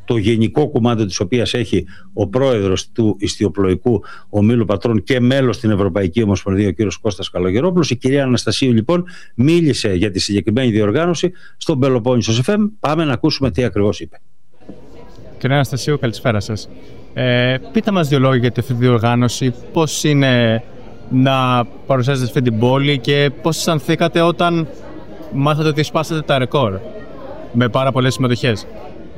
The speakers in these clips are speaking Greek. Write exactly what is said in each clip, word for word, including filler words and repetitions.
το γενικό κουμάντο της οποίας έχει ο πρόεδρος του Ιστιοπλοϊκού Ομίλου Πατρών και μέλος στην Ευρωπαϊκή Ομοσπονδία, ο κύριος Κώστας Καλογερόπουλος. Η κυρία Αναστασίου λοιπόν μίλησε για τη συγκεκριμένη διοργάνωση στον Πελοπόννησος εφ εμ. Πάμε να ακούσουμε τι ακριβώς είπε. Κυρία Αναστασίου, καλησπέρα σας. Ε, πείτε μας δύο λόγια για αυτή τη διοργάνωση, πώς είναι να παρουσιάζετε αυτή την πόλη και πώς αισθανθήκατε όταν μάθατε ότι σπάσατε τα ρεκόρ με πάρα πολλές συμμετοχές.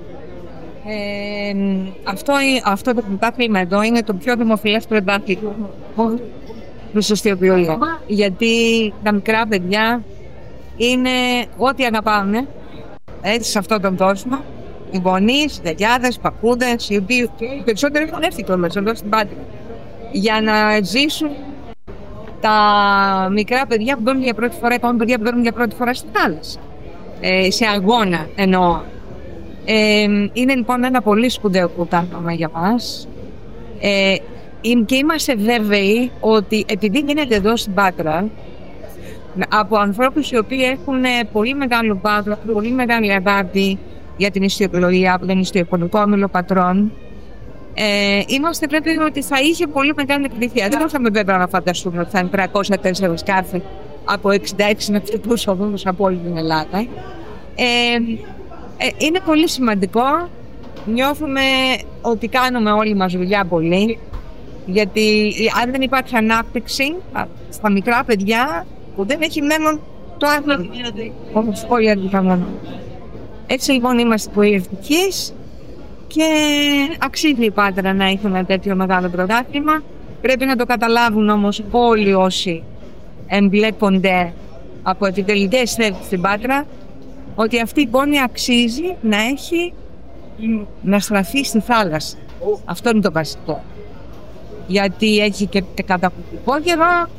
Ε, αυτό, αυτό το πρωτάθλημα εδώ είναι το πιο δημοφιλές πρωτάθλημα στο ιστιοπλοϊκό, γιατί τα μικρά παιδιά είναι ό,τι αγαπάνε έτσι σε αυτόν τον κόσμο. Οι γονείς, δεδιάδες, παππούδες, οι οποίοι οι περισσότεροι έχουν έρθει κιόλας εδώ στην Πάτρα για να ζήσουν τα μικρά παιδιά που μπαίνουν για πρώτη φορά, υπάρχουν παιδιά που μπαίνουν για πρώτη φορά στη θάλασσα, ε, σε αγώνα εννοώ. Ε, είναι λοιπόν ένα πολύ σπουδαίο πρωτάθλημα για μας, ε, και είμαστε βέβαιοι ότι επειδή γίνεται εδώ στην Πάτρα από ανθρώπους οι οποίοι έχουν πολύ μεγάλο πάθος, πολύ μεγάλη αγάπη για την ιστιοπλοεία, από τον Ιστιοπλοϊκό Όμιλο Πατρών, ε, είμαστε βέβαιοι ότι θα είχε πολύ μεγάλη επιτυχία. Δεν είχαμε βέβαια να φανταστούμε ότι θα είναι τριακόσια τέσσερα σκάφη από εξήντα έξι ναυτικούς οδούς από όλη την Ελλάδα. Ε, ε, είναι πολύ σημαντικό. Νιώθουμε ότι κάνουμε όλοι μας δουλειά πολύ, γιατί αν δεν υπάρχει ανάπτυξη στα μικρά παιδιά που δεν έχει μέλλον, το άθλημα όπως όλοι αντιφαμώνουν. Έτσι λοιπόν είμαστε πολύ ευτυχείς και αξίζει η Πάτρα να έχει ένα τέτοιο μεγάλο πρωτάθλημα. Πρέπει να το καταλάβουν όμως όλοι όσοι εμπλέκονται από επιτελικές θέσεις στην Πάτρα, ότι αυτή η πόλη αξίζει να έχει, να στραφεί στη θάλασσα. Αυτό είναι το βασικό. Γιατί έχει και καταπληκτικό καιρό,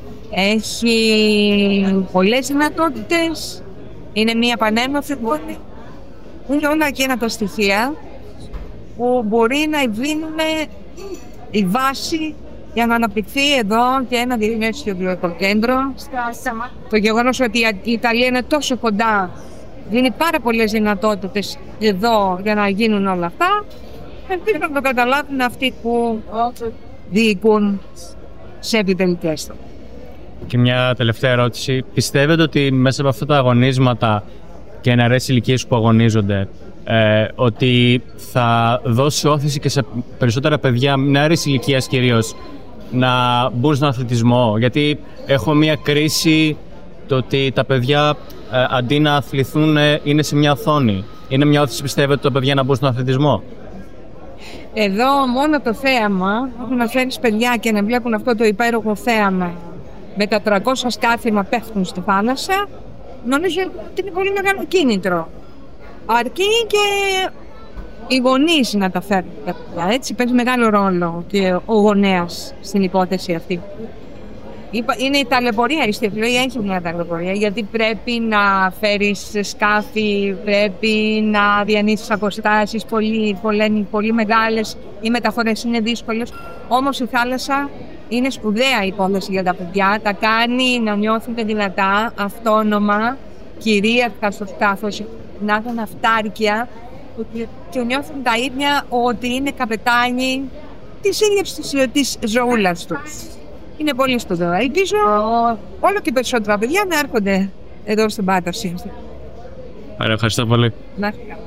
έχει πολλές δυνατότητες, είναι μια πανέμορφη πόλη. Είναι όλα εκείνα τα στοιχεία που μπορεί να δίνουν η βάση για να αναπτυχθεί εδώ και ένα διεθνές ιστιοπλοϊκό κέντρο. Το γεγονός ότι η Ιταλία είναι τόσο κοντά δίνει πάρα πολλές δυνατότητες εδώ για να γίνουν όλα αυτά. Ελπίζω να το καταλάβουν αυτοί που διοικούν σε επιτελικές. Και μια τελευταία ερώτηση. Πιστεύετε ότι μέσα από αυτά τα αγωνίσματα και νεαρές ηλικίες που αγωνίζονται, ε, ότι θα δώσει όθηση και σε περισσότερα παιδιά νεαρής ηλικίας κυρίως να μπουν στον αθλητισμό? Γιατί έχω μια κρίση το ότι τα παιδιά ε, αντί να αθληθούν ε, είναι σε μια οθόνη. Είναι μια όθηση, πιστεύετε, τα παιδιά να μπουν στον αθλητισμό? Εδώ μόνο το θέαμα, όταν να φέρεις παιδιά και να βλέπουν αυτό το υπέροχο θέαμα με τα τριακόσια σκάφη να πέφτουν στη θάλασσα, νομίζω ότι είναι πολύ μεγάλο κίνητρο. Αρκεί και οι γονείς να τα φέρουν τα παιδιά, έτσι παίζει μεγάλο ρόλο και ο γονέας στην υπόθεση αυτή. Είναι η ταλαιπωρία, η ιστιοπλοεία έχει μια ταλαιπωρία, γιατί πρέπει να φέρεις σκάφη, πρέπει να διανύσεις αποστάσεις πολύ, πολύ, πολύ μεγάλες, οι μεταφορές είναι δύσκολες. Όμως η θάλασσα είναι σπουδαία υπόθεση για τα παιδιά, τα κάνει να νιώθουν δυνατά, αυτόνομα, κυρίαρχα στο σκάφος, να έχουν αυτάρκεια και νιώθουν τα ίδια ότι είναι καπετάνοι της ίδιας της ζωούλας τους. Είναι πολύ σπουδαίο. Ελπίζω όλο και περισσότερα παιδιά να έρχονται εδώ στην Πάτρα. Άρα, ευχαριστώ πολύ. Να